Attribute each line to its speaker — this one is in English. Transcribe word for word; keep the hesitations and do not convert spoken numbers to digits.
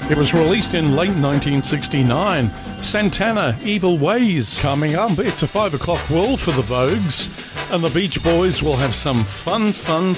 Speaker 1: It was released in late nineteen sixty-nine. Santana, Evil Ways, coming up. It's a five o'clock roll for the Vogues, and the Beach Boys will have some fun, fun,